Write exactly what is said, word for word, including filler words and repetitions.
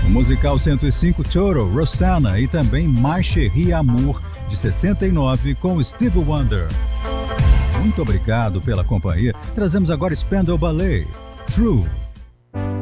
No musical cento e cinco, Toto, Rosanna e também Ma Chérie Amour, de sessenta e nove, com Stevie Wonder. Muito obrigado pela companhia. Trazemos agora Spandau Ballet, True.